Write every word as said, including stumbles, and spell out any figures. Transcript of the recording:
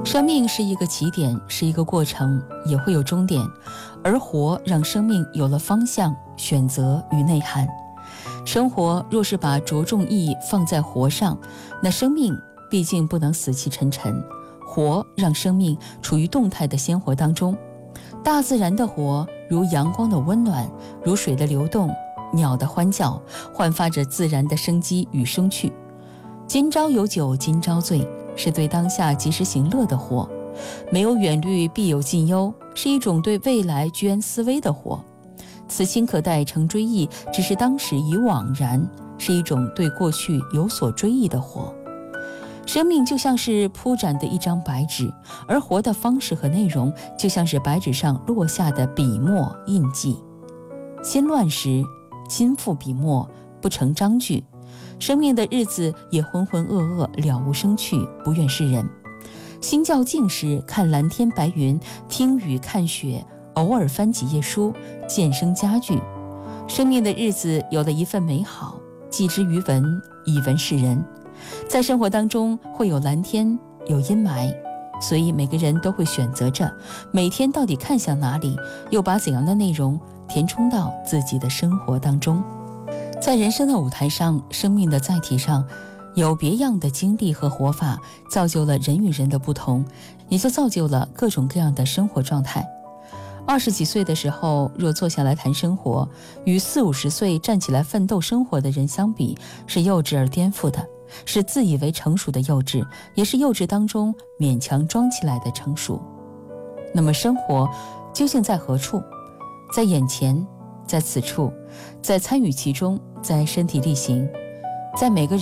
生命是一个起点，是一个过程，也会有终点，而活让生命有了方向、选择与内涵。生活若是把着重意义放在活上，那生命毕竟不能死气沉沉。活让生命处于动态的鲜活当中，大自然的活如阳光的温暖，如水的流动，鸟的欢叫，焕发着自然的生机与生趣。今朝有酒今朝醉，是对当下及时行乐的活。没有远虑必有近忧，是一种对未来居安思危的活。此情可待成追忆，只是当时已惘然，是一种对过去有所追忆的活。生命就像是铺展的一张白纸，而活的方式和内容就像是白纸上落下的笔墨印记。心乱时，心腹笔墨，不成章句。生命的日子也浑浑噩噩，了无生趣，不愿是人。心较静时，看蓝天白云，听雨看雪，偶尔翻几页书，渐生佳句。生命的日子有了一份美好，寄之于文，以文示人。在生活当中会有蓝天，有阴霾，所以每个人都会选择着每天到底看向哪里，又把怎样的内容填充到自己的生活当中。在人生的舞台上，生命的载体上，有别样的经历和活法，造就了人与人的不同，也就造就了各种各样的生活状态。二十几岁的时候，若坐下来谈生活，与四五十岁站起来奋斗生活的人相比，是幼稚而颠覆的，是自以为成熟的幼稚，也是幼稚当中勉强装起来的成熟。那么生活究竟在何处？在眼前，在此处，在参与其中，在身体力行，在每个人